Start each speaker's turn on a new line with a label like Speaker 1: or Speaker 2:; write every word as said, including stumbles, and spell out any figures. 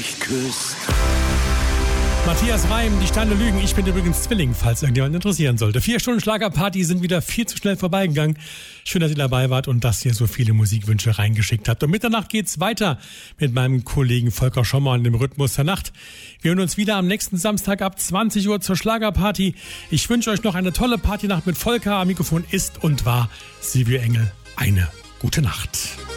Speaker 1: mich küsst.
Speaker 2: Matthias Reim, die Steine lügen. Ich bin übrigens Zwilling, falls irgendjemand interessieren sollte. Vier Stunden Schlagerparty sind wieder viel zu schnell vorbeigegangen. Schön, dass ihr dabei wart und dass ihr so viele Musikwünsche reingeschickt habt. Um Mitternacht geht's weiter mit meinem Kollegen Volker Schommer an dem Rhythmus der Nacht. Wir hören uns wieder am nächsten Samstag ab zwanzig Uhr zur Schlagerparty. Ich wünsche euch noch eine tolle Partynacht mit Volker. Am Mikrofon ist und war Silvio Engel. Eine gute Nacht.